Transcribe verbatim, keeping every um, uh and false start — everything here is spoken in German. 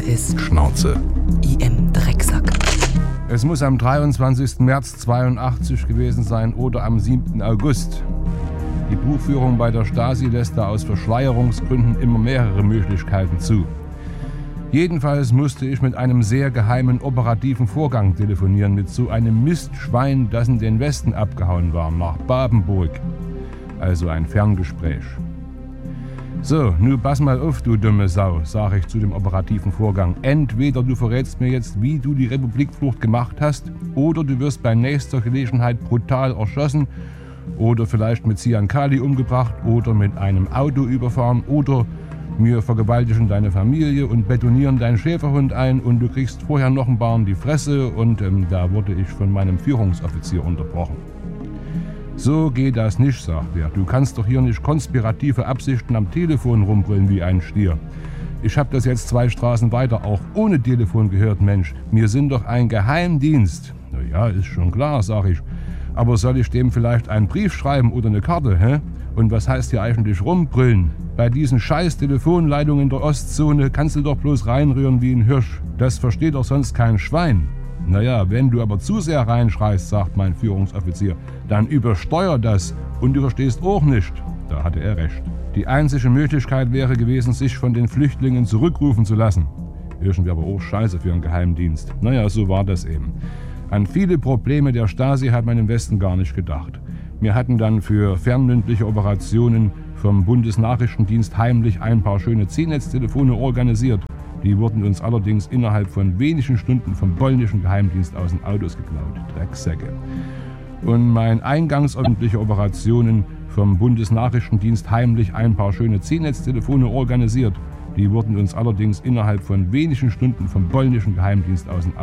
ist Schnauze. I M Drecksack. Es muss am dreiundzwanzigsten März zweiundachtzig gewesen sein oder am siebten August. Die Buchführung bei der Stasi lässt da aus Verschleierungsgründen immer mehrere Möglichkeiten zu. Jedenfalls musste ich mit einem sehr geheimen operativen Vorgang telefonieren, mit so einem Mistschwein, das in den Westen abgehauen war, nach Babenburg. Also ein Ferngespräch. So, nun pass mal auf, du dumme Sau, sage ich zu dem operativen Vorgang. Entweder du verrätst mir jetzt, wie du die Republikflucht gemacht hast, oder du wirst bei nächster Gelegenheit brutal erschossen, oder vielleicht mit Cyan Kali umgebracht, oder mit einem Auto überfahren, oder wir vergewaltigen deine Familie und betonieren deinen Schäferhund ein und du kriegst vorher noch ein Bar in die Fresse. Und ähm, da wurde ich von meinem Führungsoffizier unterbrochen. So geht das nicht, sagt er. Du kannst doch hier nicht konspirative Absichten am Telefon rumbrüllen wie ein Stier. Ich habe das jetzt zwei Straßen weiter auch ohne Telefon gehört, Mensch. Wir sind doch ein Geheimdienst. Na ja, ist schon klar, sag ich. Aber soll ich dem vielleicht einen Brief schreiben oder eine Karte, hä? Und was heißt hier eigentlich rumbrüllen? Bei diesen scheiß Telefonleitungen in der Ostzone kannst du doch bloß reinrühren wie ein Hirsch. Das versteht doch sonst kein Schwein. Naja, wenn du aber zu sehr reinschreist, sagt mein Führungsoffizier, dann übersteuer das und du verstehst auch nicht. Da hatte er recht. Die einzige Möglichkeit wäre gewesen, sich von den Flüchtlingen zurückrufen zu lassen. Irgendwie aber auch scheiße für einen Geheimdienst. Naja, so war das eben. An viele Probleme der Stasi hat man im Westen gar nicht gedacht. Wir hatten dann für fernmündliche Operationen vom Bundesnachrichtendienst heimlich ein paar schöne C-Netz-Telefone organisiert. Die wurden uns allerdings innerhalb von wenigen Stunden vom polnischen Geheimdienst aus den Autos geklaut. Drecksäcke. Und mein eingangs öffentliche Operationen vom Bundesnachrichtendienst heimlich ein paar schöne C-Netz-Telefone organisiert. Die wurden uns allerdings innerhalb von wenigen Stunden vom polnischen Geheimdienst aus den Autos